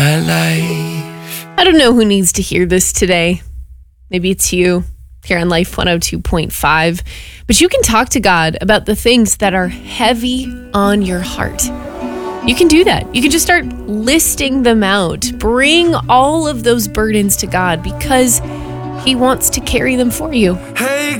my life. I don't know who needs to hear this today. Maybe it's you here on Life 102.5. But you can talk to God about the things that are heavy on your heart. You can do that. You can just start listing them out. Bring all of those burdens to God because He wants to carry them for you. Hey